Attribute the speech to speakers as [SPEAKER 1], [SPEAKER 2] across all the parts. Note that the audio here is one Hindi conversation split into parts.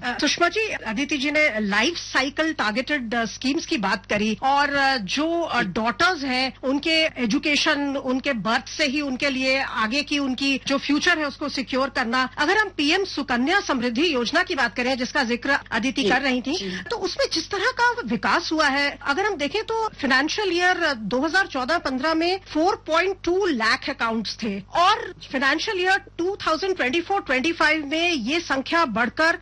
[SPEAKER 1] सुषमा जी, अदिति जी ने लाइफ साइकिल टारगेटेड स्कीम्स की बात करी और जो डॉटर्स हैं उनके एजुकेशन, उनके बर्थ से ही उनके लिए आगे की उनकी जो फ्यूचर है उसको सिक्योर करना। अगर हम पीएम सुकन्या समृद्धि योजना की बात करें जिसका जिक्र अदिति कर रही थी, तो उसमें जिस तरह का विकास हुआ है, अगर हम देखें तो फाइनेंशियल ईयर 2014-15 में 4.2 लाख अकाउंट्स थे और फाइनेंशियल ईयर 2024-25 में ये संख्या बढ़कर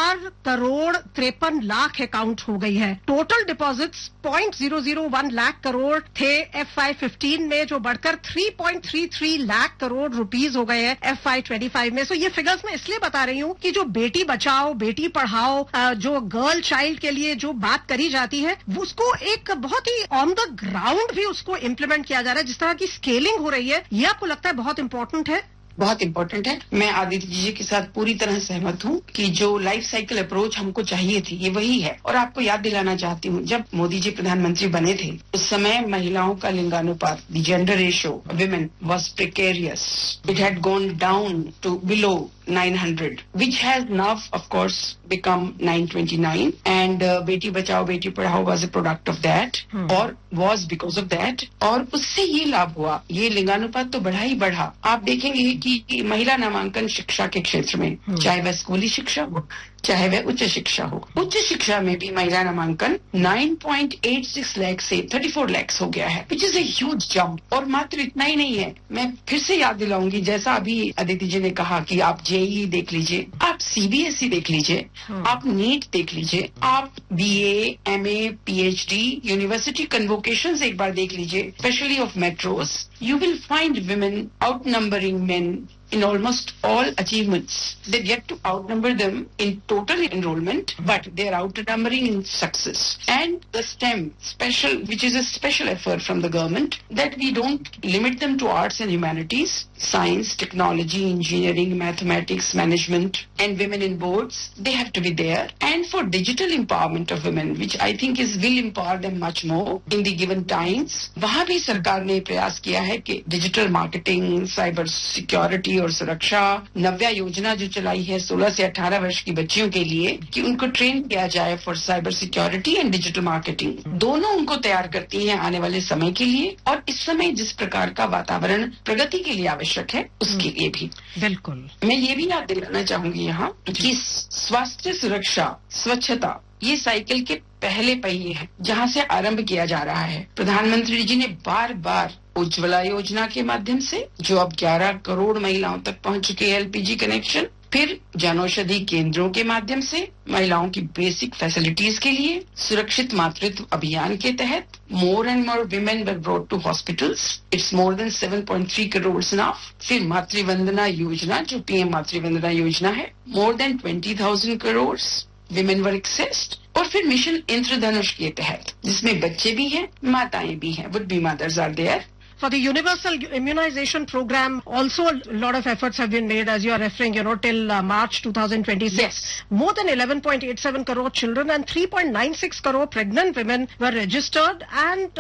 [SPEAKER 1] 4,53,00,000 अकाउंट हो गई है। टोटल डिपॉजिट्स 0.001 लाख करोड़ थे FY15 में, जो बढ़कर 3.33 लाख करोड़ रुपीस हो गए हैं FY25 में। सो ये फिगर्स मैं इसलिए बता रही हूँ कि जो बेटी बचाओ बेटी पढ़ाओ, जो गर्ल चाइल्ड के लिए जो बात करी जाती है, उसको एक बहुत ही ऑन द ग्राउंड भी उसको इम्प्लीमेंट किया जा रहा है। जिस तरह की स्केलिंग हो रही है, ये आपको लगता है बहुत इंपॉर्टेंट है?
[SPEAKER 2] बहुत इंपॉर्टेंट है। मैं आदित्य जी के साथ पूरी तरह सहमत हूँ कि जो लाइफ साइकिल अप्रोच हमको चाहिए थी ये वही है। और आपको याद दिलाना चाहती हूँ, जब मोदी जी प्रधानमंत्री बने थे उस समय महिलाओं का लिंगानुपात, the gender ratio women was precarious. It had gone down to below 900, which has now, of course, become 929. And Beti Bachao Beti Padhao was a product of that, और was because of that. और उससे ये लाभ हुआ, ये लिंगानुपात तो बढ़ा ही बढ़ा। आप देखेंगे कि महिला नामांकन शिक्षा के क्षेत्र में, चाहे वह स्कूली शिक्षा हो चाहे वह उच्च शिक्षा हो, उच्च शिक्षा में भी महिला नामांकन 9.86 लाख से 34 लाख हो गया है, which is a huge jump. और मात्र इतना ही नहीं है, मैं फिर से याद दिलाऊंगी, जैसा अभी अदिति जी ने कहा कि आप जेईई देख लीजिए, आप सीबीएसई देख लीजिए, आप नीट देख लीजिए, आप बीए, एमए, पीएचडी, यूनिवर्सिटी कन्वोकेशंस एक बार देख लीजिए, specially of metros, you will find women outnumbering men in almost all achievements. They've yet to outnumber them in total enrollment, but they are outnumbering in success. And the STEM special, which is a special effort from the government, that we don't limit them to arts and humanities, science, technology, engineering, mathematics, management, and women in boards, they have to be there. And for digital empowerment of women, which I think will empower them much more in the given times, वहाँ भी सरकार ने प्रयास किया है कि डिजिटल मार्केटिंग, साइबर सिक्योरिटी और सुरक्षा, नव्या योजना जो चलाई है 16 से 18 वर्ष की बच्चियों के लिए, कि उनको ट्रेन किया जाए for cyber security and digital marketing. दोनों उनको तैयार करती हैं आने वाले समय के लिए, और इस समय जिस प्रकार का वातावरण प्रगति के लिए आवश्यक है उसके लिए भी।
[SPEAKER 1] बिल्कुल।
[SPEAKER 2] मैं ये भी याद दिलाना चाहूंगी यहाँ कि स्वास्थ्य सुरक्षा, स्वच्छता, ये साइकिल के पहले पहिए हैं जहाँ से आरंभ किया जा रहा है। प्रधानमंत्री जी ने बार बार उज्ज्वला योजना के माध्यम से, जो अब 11 करोड़ महिलाओं तक पहुंच चुके हैं एलपीजी कनेक्शन, फिर जनौषधि केंद्रों के माध्यम से महिलाओं की बेसिक फैसिलिटीज के लिए, सुरक्षित मातृत्व अभियान के तहत more and more women were brought to hospitals. It's more than 7.3 crores now. फिर मातृवंदना योजना, जो पीएम मातृवंदना योजना है, more than 20,000 crores women were accessed. और फिर मिशन इंद्रधनुष के तहत, जिसमें बच्चे भी हैं, माताएं भी हैं, would be mothers are there.
[SPEAKER 1] For the universal immunization program, also a lot of efforts have been made, as you are referring, till March 2026.
[SPEAKER 2] Yes.
[SPEAKER 1] More than 11.87 crore children and 3.96 crore pregnant women were registered, and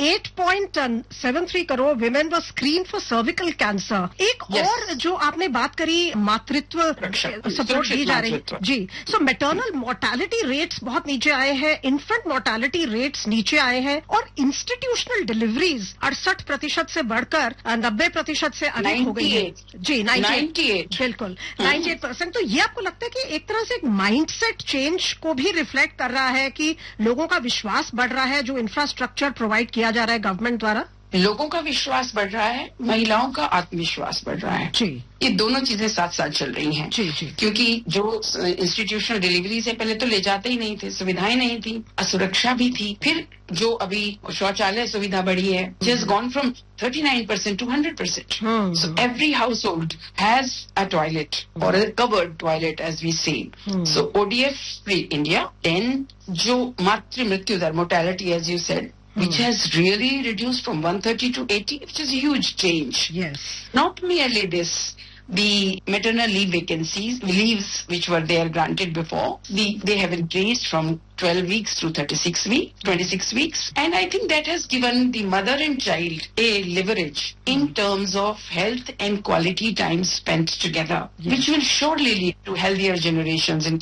[SPEAKER 1] 8.73 crore women were screened for cervical cancer. एक और जो आपने बात करी, मातृत्व सपोर्ट दी जा रही जी। So maternal mortality rates बहुत नीचे आए हैं, infant mortality rates नीचे आए हैं, और institutional deliveries 68% से बढ़कर 90% से अधिक हो गई है जी। 98 बिल्कुल 98%। तो ये आपको लगता है कि एक तरह से एक माइंडसेट चेंज को भी रिफ्लेक्ट कर रहा है कि लोगों का विश्वास बढ़ रहा है, जो इंफ्रास्ट्रक्चर प्रोवाइड किया जा रहा है गवर्नमेंट द्वारा?
[SPEAKER 2] लोगों का विश्वास बढ़ रहा है, महिलाओं का आत्मविश्वास बढ़ रहा है जी। ये दोनों चीजें साथ साथ चल रही हैं
[SPEAKER 1] जी जी।
[SPEAKER 2] क्योंकि जो इंस्टीट्यूशनल डिलीवरी से पहले तो ले जाते ही नहीं थे, सुविधाएं नहीं थी, असुरक्षा भी थी। फिर जो अभी शौचालय सुविधा बढ़ी है, just gone from 39% to 100%. So every household has a toilet or a covered toilet, as we say. So ODF free India. Then जो मातृ मृत्यु दर, mortality, as you said, which has really reduced from 130 to 80, which is a huge change.
[SPEAKER 1] Yes.
[SPEAKER 2] Not merely this, the maternal leave leaves which were there granted before, they have increased from 12 weeks to 26 weeks. And I think that has given the mother and child a leverage in terms of health and quality time spent together, which will surely lead to healthier generations in